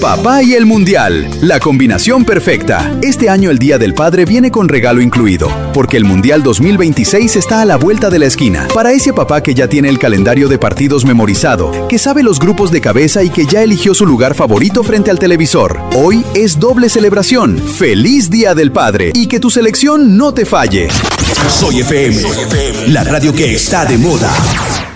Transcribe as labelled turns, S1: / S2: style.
S1: Papá y el Mundial, la combinación perfecta. Este año el Día del Padre viene con regalo incluido, porque el Mundial 2026 está a la vuelta de la esquina. Para ese papá que ya tiene el calendario de partidos memorizado, que sabe los grupos de cabeza y que ya eligió su lugar favorito frente al televisor. Hoy es doble celebración. ¡Feliz Día del Padre! Y que tu selección no te falle.
S2: Soy FM, la radio que está de moda.